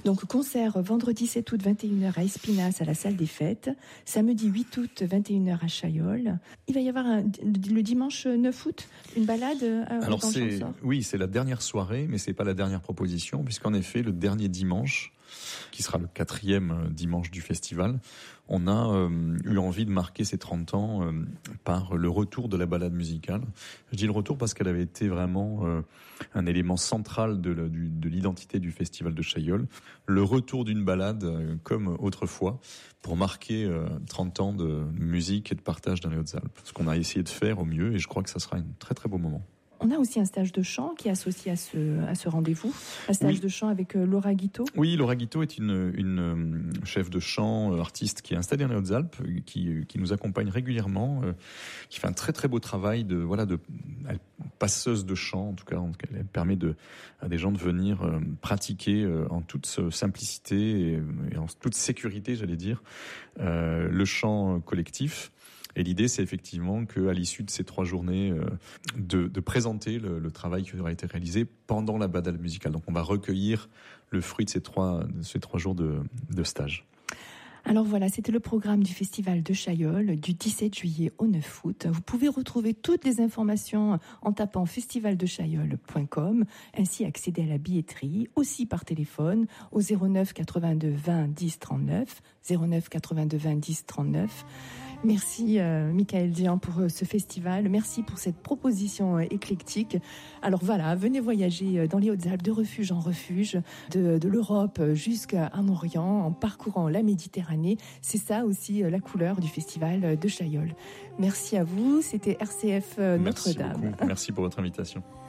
Donc concert vendredi 7 août 21h à Espinasse à la salle des fêtes, samedi 8 août 21h à Chaillol. Il va y avoir le dimanche 9 août une balade Alors dans le Champsort. Oui, c'est la dernière soirée, mais c'est pas la dernière proposition, puisqu'en effet le dernier dimanche, qui sera le 4e dimanche du festival, on a eu envie de marquer ces 30 ans par le retour de la balade musicale. Je dis le retour parce qu'elle avait été vraiment un élément central de l'identité du festival de Chaillol. Le retour d'une balade comme autrefois pour marquer 30 ans de musique et de partage dans les Hautes-Alpes. Ce qu'on a essayé de faire au mieux et je crois que ça sera un très très beau moment. On a aussi un stage de chant qui est associé à ce rendez-vous, un stage de chant avec Laura Guiteau. Oui, Laura Guiteau est une chef de chant, artiste qui est installée dans les Hautes-Alpes, qui nous accompagne régulièrement, qui fait un très très beau travail de passeuse de chant, en tout cas elle permet à des gens de venir pratiquer en toute simplicité et en toute sécurité, j'allais dire, le chant collectif. Et l'idée, c'est effectivement qu'à l'issue de ces 3 journées, de présenter le travail qui aura été réalisé pendant la balade musicale. Donc, on va recueillir le fruit de ces 3 jours de stage. Alors voilà, c'était le programme du Festival de Chaillol du 17 juillet au 9 août. Vous pouvez retrouver toutes les informations en tapant festivaldechaillol.com, ainsi accéder à la billetterie, aussi par téléphone au 09 82 20 10 39, 09 82 20 10 39. Merci Michaël Dian pour ce festival, merci pour cette proposition éclectique. Alors voilà, venez voyager dans les Hautes-Alpes de refuge en refuge, de l'Europe jusqu'à Orient, en parcourant la Méditerranée. C'est ça aussi la couleur du festival de Chaillol. Merci à vous, c'était RCF Notre-Dame. Merci beaucoup, merci pour votre invitation.